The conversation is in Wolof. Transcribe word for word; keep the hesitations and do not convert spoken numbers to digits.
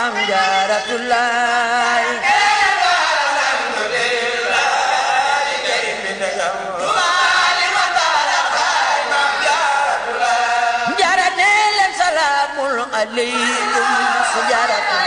maam Jaaratulaay jaara nee leen salaamun aleykum su Jaaratulaay